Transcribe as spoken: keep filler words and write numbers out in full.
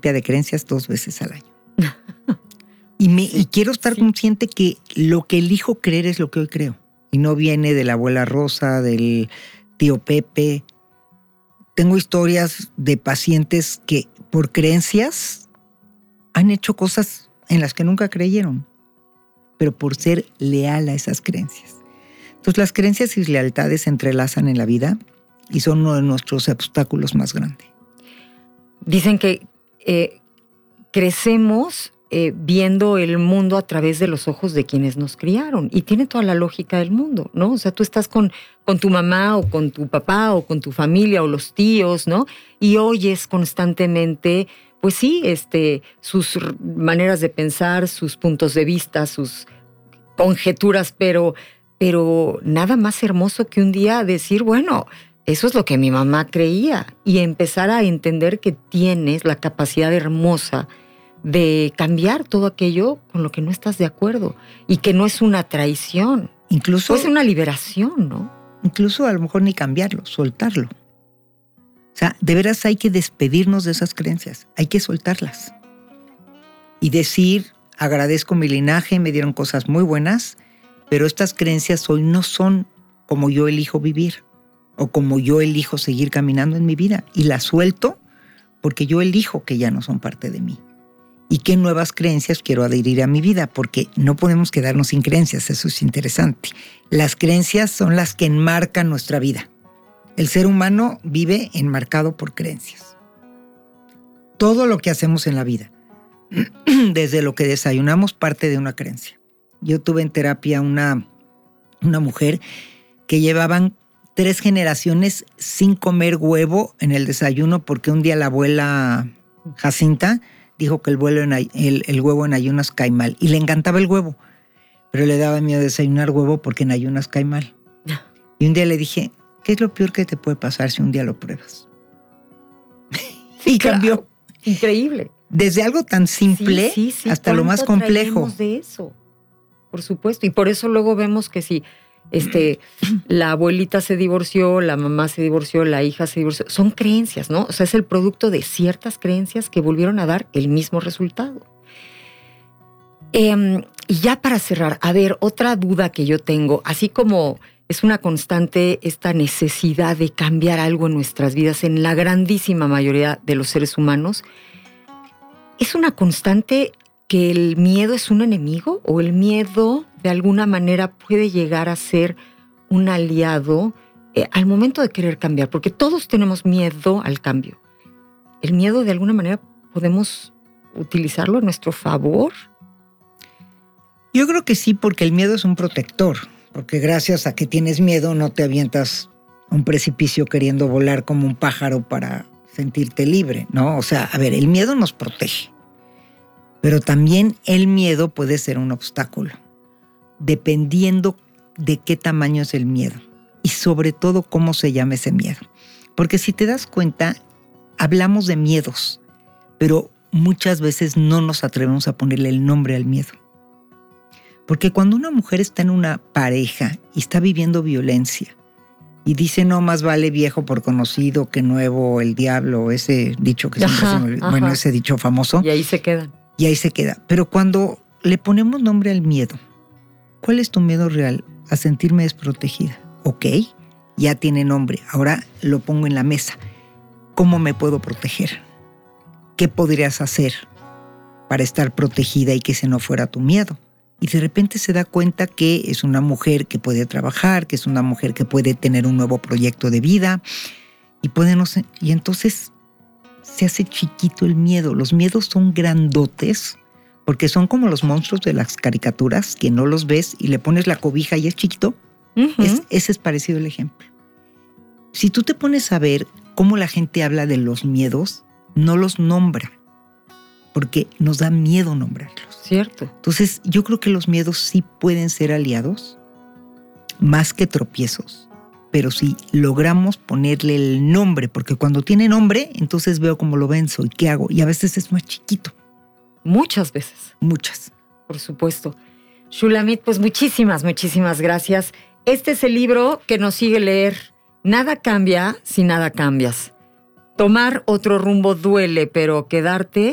terapia de creencias dos veces al año. Y, me, sí, y quiero estar sí. consciente que lo que elijo creer es lo que hoy creo. Y no viene de la abuela Rosa, del tío Pepe. Tengo historias de pacientes que por creencias han hecho cosas en las que nunca creyeron, pero por ser leal a esas creencias. Entonces las creencias y lealtades se entrelazan en la vida y son uno de nuestros obstáculos más grandes. Dicen que eh, crecemos eh, viendo el mundo a través de los ojos de quienes nos criaron. Y tiene toda la lógica del mundo, ¿no? O sea, tú estás con, con tu mamá o con tu papá o con tu familia o los tíos, ¿no? Y oyes constantemente, pues sí, este, sus maneras de pensar, sus puntos de vista, sus conjeturas, pero, pero nada más hermoso que un día decir, bueno, eso es lo que mi mamá creía, y empezar a entender que tienes la capacidad hermosa de cambiar todo aquello con lo que no estás de acuerdo y que no es una traición. Incluso es una liberación, ¿no? Incluso a lo mejor ni cambiarlo, soltarlo. O sea, de veras hay que despedirnos de esas creencias, hay que soltarlas. Y decir, agradezco mi linaje, me dieron cosas muy buenas, pero estas creencias hoy no son como yo elijo vivir o como yo elijo seguir caminando en mi vida. Y las suelto porque yo elijo que ya no son parte de mí. ¿Y qué nuevas creencias quiero adherir a mi vida? Porque no podemos quedarnos sin creencias, eso es interesante. Las creencias son las que enmarcan nuestra vida. El ser humano vive enmarcado por creencias. Todo lo que hacemos en la vida, desde lo que desayunamos, parte de una creencia. Yo tuve en terapia una, una mujer que llevaban tres generaciones sin comer huevo en el desayuno porque un día la abuela Jacinta dijo que el, vuelo en, el, el huevo en ayunas cae mal. Y le encantaba el huevo, pero le daba miedo desayunar huevo porque en ayunas cae mal. Y un día le dije, ¿qué es lo peor que te puede pasar si un día lo pruebas? Y cambió. Increíble. Desde algo tan simple sí, sí, sí. hasta lo más complejo. De eso? Por supuesto. Y por eso luego vemos que si este, la abuelita se divorció, la mamá se divorció, la hija se divorció, son creencias, ¿no? O sea, es el producto de ciertas creencias que volvieron a dar el mismo resultado. Eh, y ya para cerrar, a ver, otra duda que yo tengo, así como es una constante esta necesidad de cambiar algo en nuestras vidas, en la grandísima mayoría de los seres humanos, ¿es una constante que el miedo es un enemigo o el miedo de alguna manera puede llegar a ser un aliado eh, al momento de querer cambiar? Porque todos tenemos miedo al cambio. ¿El miedo de alguna manera podemos utilizarlo a nuestro favor? Yo creo que sí, porque el miedo es un protector. Porque gracias a que tienes miedo no te avientas a un precipicio queriendo volar como un pájaro para sentirte libre, ¿no? O sea, a ver, el miedo nos protege. Pero también el miedo puede ser un obstáculo, dependiendo de qué tamaño es el miedo y sobre todo cómo se llama ese miedo. Porque si te das cuenta, hablamos de miedos, pero muchas veces no nos atrevemos a ponerle el nombre al miedo. Porque cuando una mujer está en una pareja y está viviendo violencia y dice, no, más vale viejo por conocido que nuevo el diablo, ese dicho que siempre ajá, se me olvida, bueno, ese dicho famoso. Y ahí se quedan. Y ahí se queda. Pero cuando le ponemos nombre al miedo, ¿cuál es tu miedo real? A sentirme desprotegida. Ok, ya tiene nombre. Ahora lo pongo en la mesa. ¿Cómo me puedo proteger? ¿Qué podrías hacer para estar protegida y que ese no fuera tu miedo? Y de repente se da cuenta que es una mujer que puede trabajar, que es una mujer que puede tener un nuevo proyecto de vida y puede no sé, y entonces se hace chiquito el miedo. Los miedos son grandotes porque son como los monstruos de las caricaturas que no los ves y le pones la cobija y es chiquito. Uh-huh. Es, ese es parecido el ejemplo. Si tú te pones a ver cómo la gente habla de los miedos, no los nombra porque nos da miedo nombrarlos. Cierto. Entonces, yo creo que los miedos sí pueden ser aliados, más que tropiezos, pero si logramos ponerle el nombre, porque cuando tiene nombre, entonces veo cómo lo venzo y qué hago, y a veces es más chiquito. Muchas veces. Muchas. Por supuesto. Shulamit, pues muchísimas, muchísimas gracias. Este es el libro que nos sigue leer. Nada cambia si nada cambias. Tomar otro rumbo duele, pero quedarte